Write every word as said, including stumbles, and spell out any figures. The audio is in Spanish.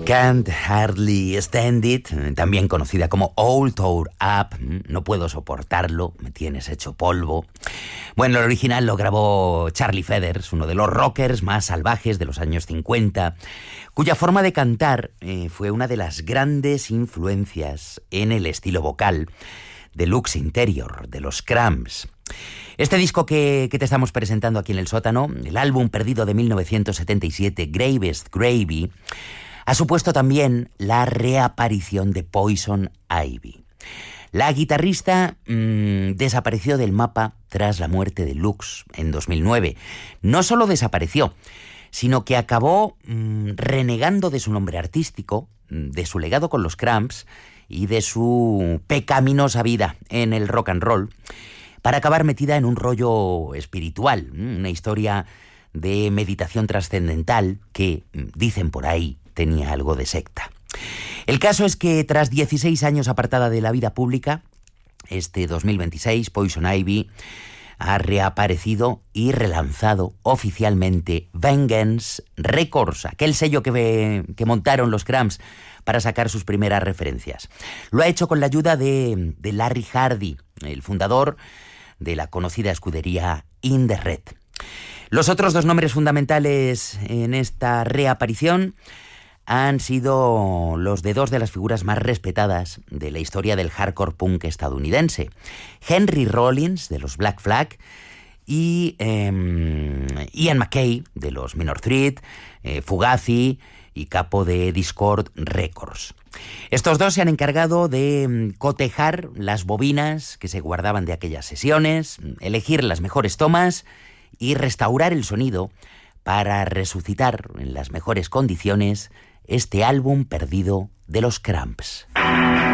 Can't Hardly Stand It, también conocida como All Tore Up, no puedo soportarlo, me tienes hecho polvo. Bueno, el original lo grabó Charlie Feathers, uno de los rockers más salvajes de los años cincuenta, cuya forma de cantar eh, fue una de las grandes influencias en el estilo vocal de Lux Interior, de los Cramps. Este disco que, que te estamos presentando aquí en el sótano, el álbum perdido de mil novecientos setenta y siete, Gravest Gravy, ha supuesto también la reaparición de Poison Ivy. La guitarrista mmm, desapareció del mapa tras la muerte de Lux en dos mil nueve. No solo desapareció, sino que acabó mmm, renegando de su nombre artístico, de su legado con los Cramps y de su pecaminosa vida en el rock and roll, para acabar metida en un rollo espiritual, una historia de meditación trascendental que, dicen por ahí, tenía algo de secta. El caso es que tras dieciséis años apartada de la vida pública, este dos mil veintiséis, Poison Ivy ha reaparecido y relanzado oficialmente Vengeance Records, aquel sello que, que montaron los Cramps para sacar sus primeras referencias. Lo ha hecho con la ayuda de, de Larry Hardy, el fundador de la conocida escudería In the Red. Los otros dos nombres fundamentales en esta reaparición han sido los de dos de las figuras más respetadas de la historia del hardcore punk estadounidense. Henry Rollins, de los Black Flag, y eh, Ian MacKaye, de los Minor Threat, eh, Fugazi y capo de Discord Records. Estos dos se han encargado de cotejar las bobinas que se guardaban de aquellas sesiones, elegir las mejores tomas y restaurar el sonido para resucitar en las mejores condiciones este álbum perdido de los Cramps.